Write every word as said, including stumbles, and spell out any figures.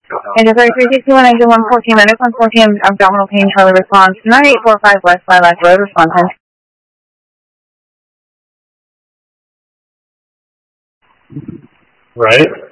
And just like three sixty one, engine one fourteen minutes, one fourteen abdominal pain, Charlie response. nine eight four five West Lilac Road, response time. Right?